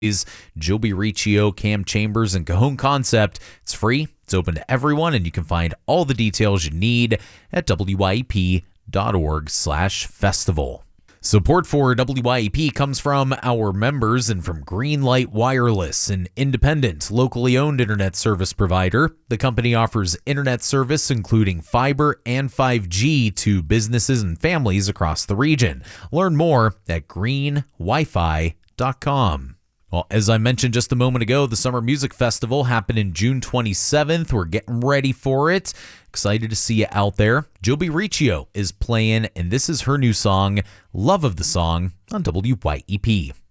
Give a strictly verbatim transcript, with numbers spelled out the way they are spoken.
is Joby Riccio, Cam Chambers, and Cajon Concept. It's free, it's open to everyone, and you can find all the details you need at W I E P dot org slash festival. Support for W I E P comes from our members and from Greenlight Wireless, an independent, locally owned internet service provider. The company offers internet service including fiber and five G to businesses and families across the region. Learn more at green wi fi dot com. Well, as I mentioned just a moment ago, the Summer Music Festival happened in June twenty-seventh. We're getting ready for it. Excited to see you out there. Joby Riccio is playing, and this is her new song, Love of the Song, on W Y E P.